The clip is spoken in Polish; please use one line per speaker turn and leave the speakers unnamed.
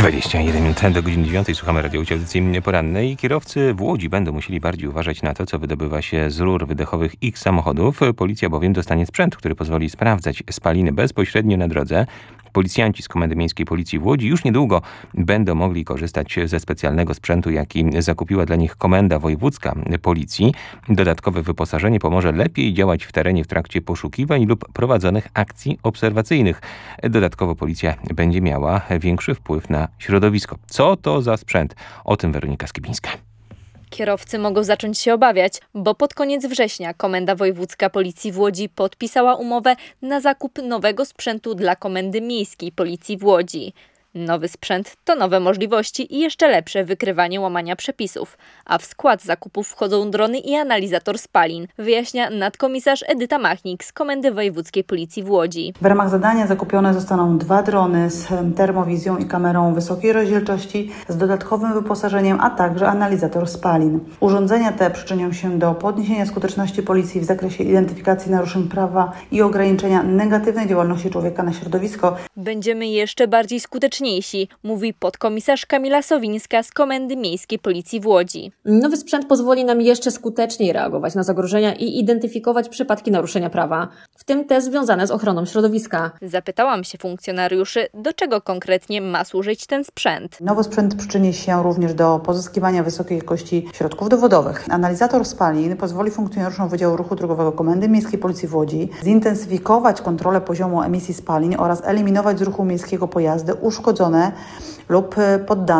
21 minut do godziny 9. Słuchamy radiowej audycji porannej. Kierowcy w Łodzi będą musieli bardziej uważać na to, co wydobywa się z rur wydechowych ich samochodów. Policja bowiem dostanie sprzęt, który pozwoli sprawdzać spaliny bezpośrednio na drodze. Policjanci z Komendy Miejskiej Policji w Łodzi już niedługo będą mogli korzystać ze specjalnego sprzętu, jaki zakupiła dla nich Komenda Wojewódzka Policji. Dodatkowe wyposażenie pomoże lepiej działać w terenie w trakcie poszukiwań lub prowadzonych akcji obserwacyjnych. Dodatkowo policja będzie miała większy wpływ na środowisko. Co to za sprzęt? O tym Weronika Skibińska.
Kierowcy mogą zacząć się obawiać, bo pod koniec września Komenda Wojewódzka Policji w Łodzi podpisała umowę na zakup nowego sprzętu dla Komendy Miejskiej Policji w Łodzi. Nowy sprzęt to nowe możliwości i jeszcze lepsze wykrywanie łamania przepisów, a w skład zakupów wchodzą drony i analizator spalin, wyjaśnia nadkomisarz Edyta Machnik z Komendy Wojewódzkiej Policji w Łodzi.
W ramach zadania zakupione zostaną 2 drony z termowizją i kamerą wysokiej rozdzielczości z dodatkowym wyposażeniem, a także analizator spalin. Urządzenia te przyczynią się do podniesienia skuteczności policji w zakresie identyfikacji naruszeń prawa i ograniczenia negatywnej działalności człowieka na środowisko.
Będziemy jeszcze bardziej skuteczni, mówi podkomisarz Kamila Sowińska z Komendy Miejskiej Policji w Łodzi.
Nowy sprzęt pozwoli nam jeszcze skuteczniej reagować na zagrożenia i identyfikować przypadki naruszenia prawa, w tym te związane z ochroną środowiska.
Zapytałam się funkcjonariuszy, do czego konkretnie ma służyć ten sprzęt.
Nowy sprzęt przyczyni się również do pozyskiwania wysokiej jakości środków dowodowych. Analizator spalin pozwoli funkcjonariuszom Wydziału Ruchu Drogowego Komendy Miejskiej Policji w Łodzi zintensyfikować kontrolę poziomu emisji spalin oraz eliminować z ruchu miejskiego pojazdy uszkodzone lub poddane